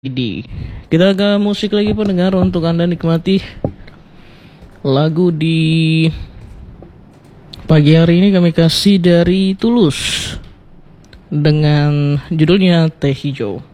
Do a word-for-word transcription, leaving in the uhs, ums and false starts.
Idi. Kita ke musik lagi pendengar untuk Anda nikmati lagu di pagi hari ini kami kasih dari Tulus dengan judulnya Teh Hijau.